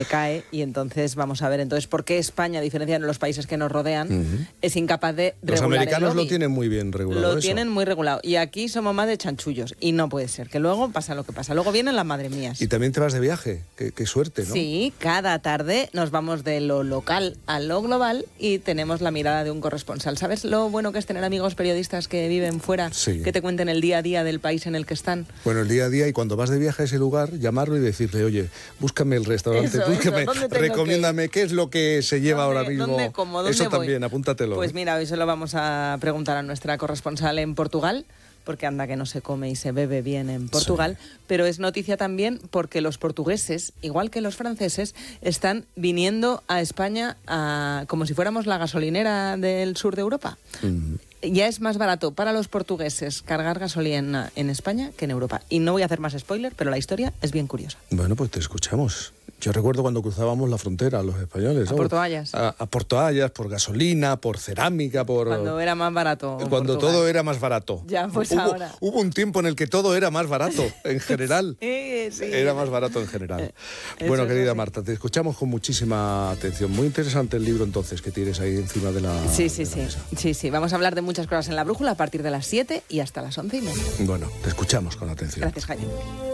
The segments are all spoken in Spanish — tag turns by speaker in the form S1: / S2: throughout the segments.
S1: cae, y entonces vamos a ver por qué España, a diferencia de los países que nos rodean, es incapaz de regular.
S2: Los americanos lo tienen muy bien regulado.
S1: Lo tienen muy regulado, y aquí somos más de chanchullos, y no puede ser, que luego pasa lo que pasa, luego vienen las madre mías.
S2: Y también te vas de viaje, qué suerte, ¿no?
S1: Sí, cada tarde nos vamos de lo local a lo global y tenemos la mirada de un corresponsal. ¿Sabes lo bueno que es tener amigos periodistas que viven fuera,
S2: sí,
S1: que te cuenten el día a día del país en el que están?
S2: Bueno, el día a día, y cuando vas de viaje a ese lugar, llamarlo y decirle, oye, búscame el restaurante, recomiéndame qué es lo que se lleva ahora mismo.
S1: ¿Dónde como? ¿Dónde
S2: Eso
S1: voy?
S2: También, apúntatelo.
S1: Pues mira, hoy se lo vamos a preguntar a nuestra corresponsal en Portugal, porque anda que no se come y se bebe bien en Portugal, sí. Pero es noticia también porque los portugueses, igual que los franceses, están viniendo a España como si fuéramos la gasolinera del sur de Europa. Ya es más barato para los portugueses cargar gasolina en España que en Europa. Y no voy a hacer más spoiler, pero la historia es bien curiosa.
S2: Bueno, pues te escuchamos. Yo recuerdo cuando cruzábamos la frontera, los españoles.
S1: A Porto Ayas.
S2: A Porto Ayas, por gasolina, por cerámica, por...
S1: Cuando era más barato.
S2: Cuando todo era más barato.
S1: Ya, pues ahora.
S2: Hubo un tiempo en el que todo era más barato, en general.
S1: Sí.
S2: Era más barato en general. Bueno, querida Marta, te escuchamos con muchísima atención. Muy interesante el libro, entonces, que tienes ahí encima de la
S1: Sí.
S2: mesa.
S1: Sí. Vamos a hablar de muchas cosas en La Brújula a partir de las 7 y hasta las 11:30.
S2: Bueno, te escuchamos con atención.
S1: Gracias, Jaime.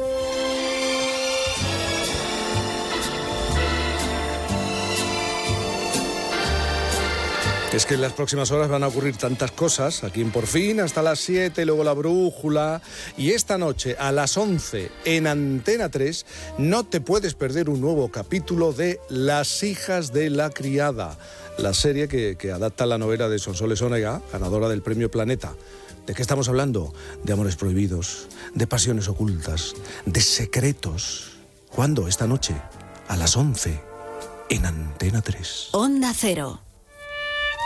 S2: Es que en las próximas horas van a ocurrir tantas cosas, aquí en Por Fin, hasta las 7, luego La Brújula, y esta noche a las 11 en Antena 3 no te puedes perder un nuevo capítulo de Las hijas de la criada, la serie que adapta la novela de Sonsoles Onega, ganadora del Premio Planeta. ¿De qué estamos hablando? De amores prohibidos, de pasiones ocultas, de secretos. ¿Cuándo? Esta noche, a las 11 en Antena 3.
S3: Onda Cero.